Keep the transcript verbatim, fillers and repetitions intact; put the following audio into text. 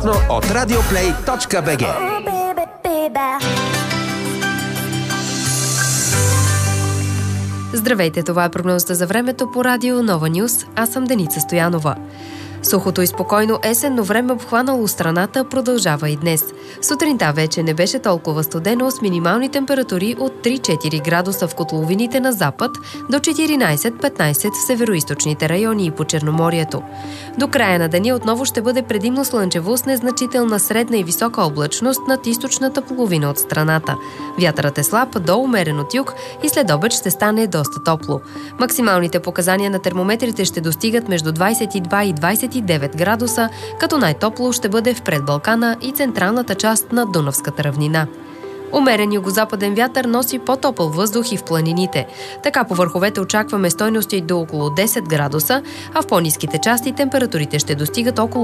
безплатно от радиоплей точка би джи. Здравейте, това е прогнозата за времето по радио Нова Нюс. Аз съм Деница Стоянова. Сухото и спокойно есенно време, обхванало страната, продължава и днес. Сутринта вече не беше толкова студено, с минимални температури от три-четири градуса в котловините на запад до четиринайсет-петнайсет в североизточните райони и по Черноморието. До края на деня отново ще бъде предимно слънчево с незначителна средна и висока облачност над източната половина от страната. Вятърът е слаб до умерен от юг и след обед ще стане доста топло. Максималните показания на термометрите ще достигат между двайсет и два и двайсет и девет градуса, като най-топло ще бъде в предбалкана и централната част на Дунавската равнина. Умерен югозападен вятър носи по-топъл въздух и в планините. Така по върховете очакваме стойности до около десет градуса, а в по-ниските части температурите ще достигат около